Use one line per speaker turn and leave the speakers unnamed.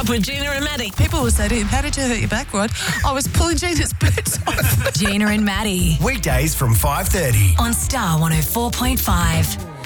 Up with Gina and Maddie.
People will say to him, how did you hurt your back, Rod? I was pulling Gina's boots off.
Gina and Maddie
Weekdays from 5:30.
on Star 104.5.